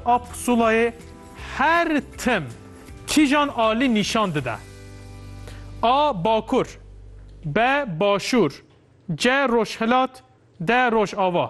آب پسولای هر تم کیجان عالی نشان داده. آ باکور، ب باشور، ج روشهلات، د روش آوا.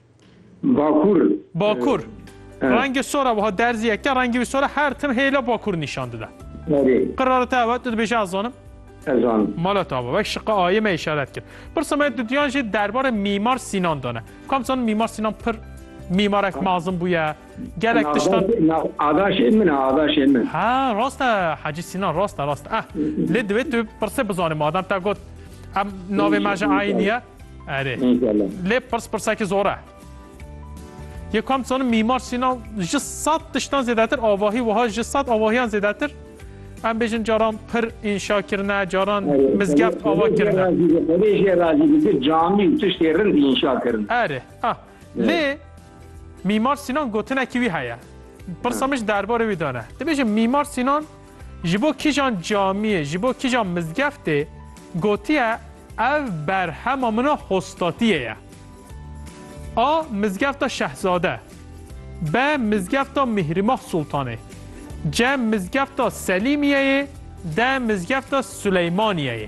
باکور رنگ سوره و ها درزی یک رنگی سوره هر تم هیلا باکور نشان داده. قرارت اول تو بشه از آنم؟ از آن مالت آوا و شقه آیه می اشارت کرد. برسم دیان جی درباره میمار سینان دانه. کامسان میمار سینان پر میمارک معظم بویا. گرک دشتن. عاداش من. ها راسته حاجی سینان راسته. لدوی تو پرسه بزانم آدم تا گفت ام ناوی ماجه عینیه. آره. لب پرسه که زوره. یکم سان میمار سینان جسات دشتن زیادتر آواهی و ها جسات آواهیان زیادتر. ام بیشتر جاران پر انشا کرده جاران مزگفت آوا کرده. خودش راضی بود جامی توش ترند انشا کرده. آره. لی میمار سینان گوتنه کیوی هیا. پرسامش درباره ویدانه. تبیشه میمار سینان جبو کیجان جامیه جبو کیجان مزگفته گوتیه او بر همامنا هستاتیه. آ مزگفت شهزاده، ب مزگفت مهرماه سلطانه، ج مزگفت سلیمیه، د مزگفت سلیمانیه.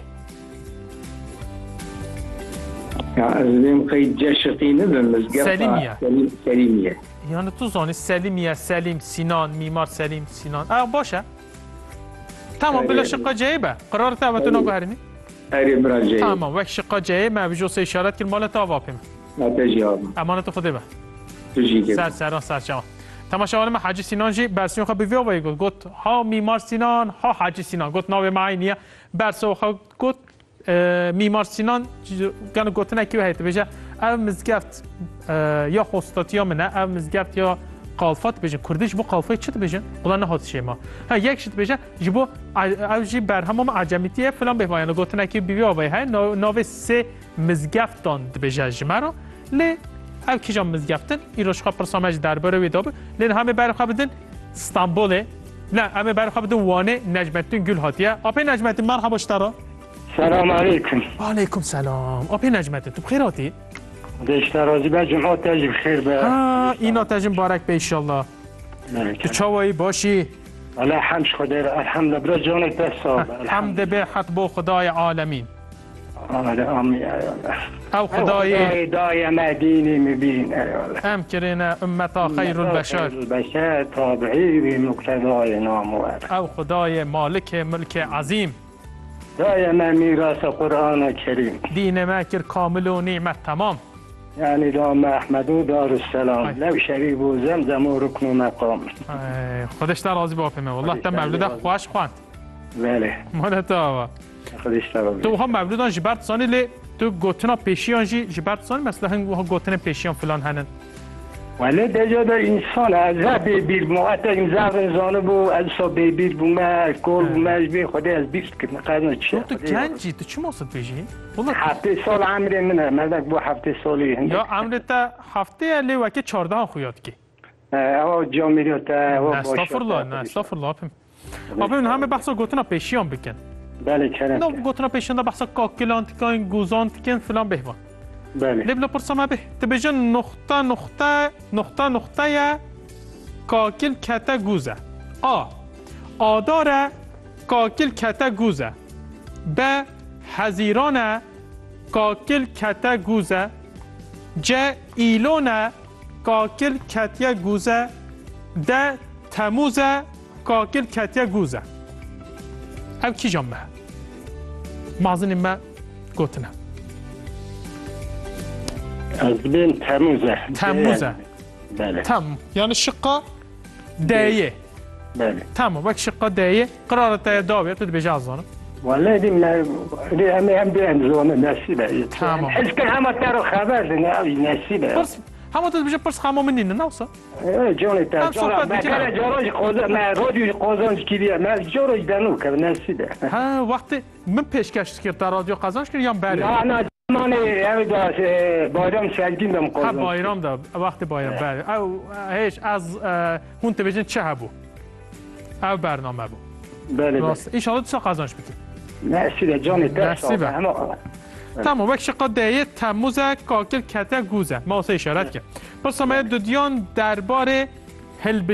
ازم قید جشقی ندارم مزگفت سلیمیه. یعنی تو زانی سلیمیه، سلیم، سینان، میمار سلیم، سینان. باشه. تمام بلا شقه جیبه. قرار تا نگو هرمی؟ آره براجعی. تمام وقت شقه جیبه ما بجوز اشارت کل مال تا واپیم. امانت خدا به. سر شما. تماشاگر ما حاجی سینان جی برسیم خب بیوی آوایی گفت ها میمار سینان ها حاجی سینان گفت ناو معینیه برسو خب گفت میمار سینان گن گفت نکی هیت بشه او مزگفت یا خستاتی یا منه او مزگفت یا قالفات بشه کردیش بو قالفای چت بشه قلنا نهاد شما ها یک شت بشه جبو او جی برهمم عجمیتیه فلان به وایانو گفت نکی بیوی آوایی های ناو سه مزگفتان بشه جمرو لی او کجا مزگفتن ایروش خب پرسامج درباره ویداب لین همه برخواه بدن استانبوله نه همه برخواه بدن وانه نجمتون گل هاتیه آپی نجمتون مرحبا اشترا سلام علیکم علیکم سلام آپی نجمتون تو بخیر هاتی؟ اشترازی به جمعات تجی بخیر به اینا تجی مبارک به ایشالله تو چاوایی باشی؟ الله حمش خدا الحمد برا جانت دست حمد به حق بو خدای عالمین آمین او خدای دای مدینی میبین ام کرینه امتا خیر البشر تابعی به مقتضای نامور او خدای مالک ملک عظیم دای ما میراث قرآن کریم دین ما کر کامل و نعمت تمام یعنی دام احمد و دار السلام لو شریف و زمزم و رکن و مقام خودش در راضی باپیمه والله تا مولود خوش خواند بله مالتا تو هم مولودان جبرت سانی لی تو گوتنا پیشیان جبرت سانی مثلا هم گوتنا پیشیان فلان هنن ولی دیگه در انسان از بیر موقت این زبان زانه بو از صبح بیر بو ما کل بو مجبی خودی از بیست که نقدر چه تو گنجی تو چی مقصد بیشی؟ 7 سال عمری منه مدک بو 7 سالی یا عمر تا هفته لی وکی 14 خویاد کی او جامعه تا استغفرالله آپیم همه بحثا گوتنا پیشیان بکن بله کرد نه گوتنا پیشیان بحثا کاکلانت کن گوزانت کن فلان بهوان بله لبلا پرسما به تبجن نقطه یا کاکل کتا گوزه آداره کاکل کتا گوزه ب حزیرانه کاکل کتا گوزه ج ایلونه کاکل کتیا گوزه د تموزه کاکل کتیا گوزه او کی جمعه مازن ما گوتنه از بین تموزه بله تم یعنی شقه دایه بله تمام وقت شقه دایه قرارت داویه تو بجا ازانه والله دي هم بين زونه نسيبه تمام حس كان هم ترى خبر نسيبه بس هم تو بجا بس خامو منين نوصل جوني تا مثلا جوروج قوزان ما رادیو قوزان کیه ما جوروج دانو که نسيبه ها وقت من پیشکش کرد در رادیو قزانش کرد یا بله نه من داش بایرام سالگیم دم قوزان بایرام دا وقت بایرام بله او هیچ از هون تبجن چه هبو او برنامه بو بله راست ان شاء الله تو قزانش بتون نسيبه جوني تا نسيبه تمام وقت شقه دایه تموز کاکل کته گوزه ما واسه اشارت کرد پس ما دو دیان درباره